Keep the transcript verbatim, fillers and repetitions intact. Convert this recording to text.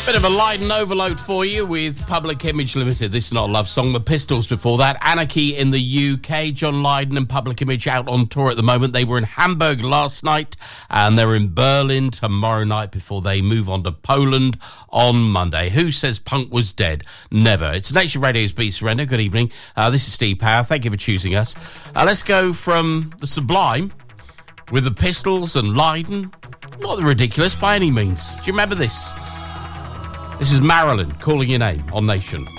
Bit of a Leiden overload for you with Public Image Limited. This is not a love song. The Pistols before that. Anarchy in the U K. John Lydon and Public Image out on tour at the moment. They were in Hamburg last night and they're in Berlin tomorrow night before they move on to Poland on Monday. Who says punk was dead? Never. It's Nation Radio's Beat Surrender. Good evening. Uh, this is Steve Power. Thank you for choosing us. Uh, let's go from the Sublime with the Pistols and Lydon. Not the Ridiculous by any means. Do you remember this? This is Marilyn calling your name on Nation.